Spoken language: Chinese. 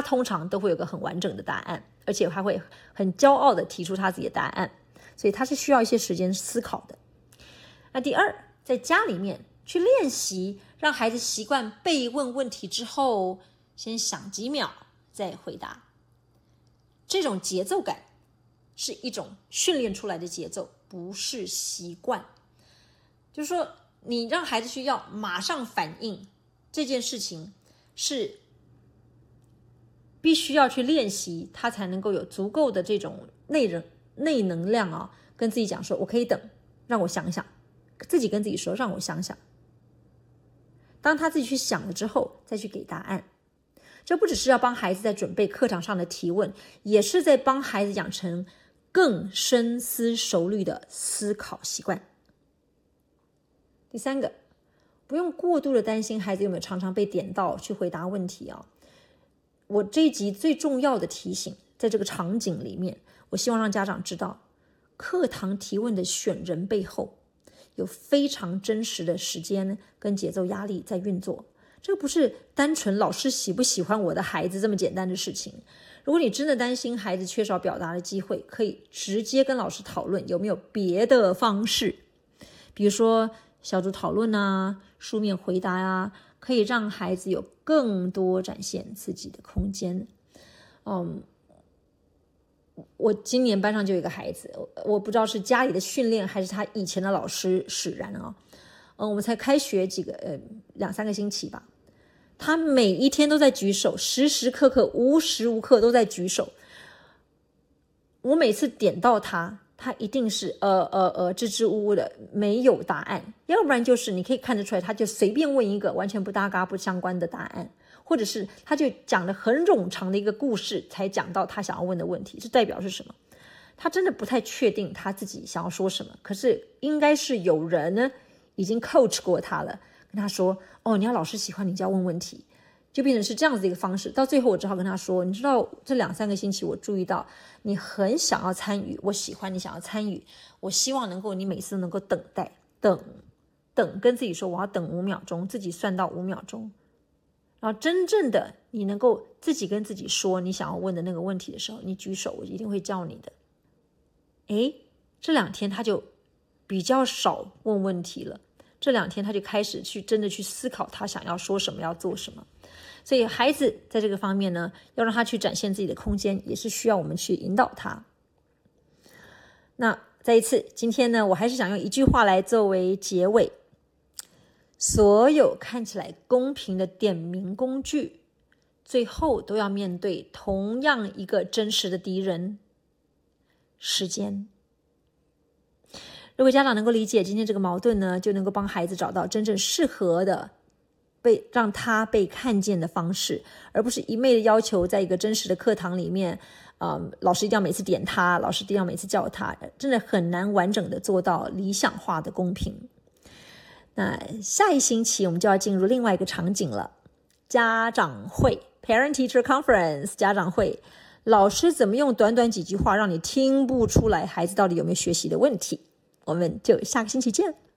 他通常都会有个很完整的答案，而且他会很骄傲的提出他自己的答案，所以他是需要一些时间思考的。那第二，在家里面去练习，让孩子习惯被问问题之后先想几秒再回答，这种节奏感是一种训练出来的节奏，不是习惯。就是说你让孩子需要马上反应，这件事情是必须要去练习，他才能够有足够的这种内能量啊，跟自己讲说我可以等，让我想想，自己跟自己说让我想想。当他自己去想了之后再去给答案，这不只是要帮孩子在准备课堂上的提问，也是在帮孩子养成更深思熟虑的思考习惯。第三个，不用过度的担心孩子有没有常常被点到去回答问题啊。我这一集最重要的提醒，在这个场景里面，我希望让家长知道，课堂提问的选人背后有非常真实的时间跟节奏压力在运作。这不是单纯老师喜不喜欢我的孩子这么简单的事情。如果你真的担心孩子缺少表达的机会，可以直接跟老师讨论有没有别的方式，比如说小组讨论啊，书面回答啊，可以让孩子有更多展现自己的空间。我今年班上就有一个孩子，我不知道是家里的训练还是他以前的老师使然啊。我们才开学2-3个星期吧，他每一天都在举手，时时刻刻无时无刻都在举手。我每次点到他一定是支支吾吾的，没有答案，要不然就是你可以看得出来，他就随便问一个完全不搭嘎不相关的答案，或者是他就讲了很冗长的一个故事才讲到他想要问的问题。这代表是什么？他真的不太确定他自己想要说什么，可是应该是有人呢已经 coach 过他了，跟他说你要老师喜欢你就要问问题，就变成是这样子的一个方式。到最后我只好跟他说，你知道这2-3个星期我注意到你很想要参与，我喜欢你想要参与，我希望能够你每次都能够等待，等跟自己说我要等5秒钟，自己算到5秒钟，然后真正的你能够自己跟自己说你想要问的那个问题的时候，你举手，我一定会叫你的。这2天他就比较少问问题了，这2天他就开始真的去思考他想要说什么，要做什么。所以孩子在这个方面呢，要让他去展现自己的空间，也是需要我们去引导他。那再一次，今天呢，我还是想用一句话来作为结尾：所有看起来公平的点名工具，最后都要面对同样一个真实的敌人——时间。如果家长能够理解今天这个矛盾呢，就能够帮孩子找到真正适合的让他被看见的方式，而不是一昧的要求在一个真实的课堂里面，老师一定要每次点他，老师一定要每次叫他，真的很难完整的做到理想化的公平。那下一星期我们就要进入另外一个场景了，家长会 Parent Teacher Conference 家长会，老师怎么用短短几句话让你听不出来孩子到底有没有学习的问题。我们就下个星期见。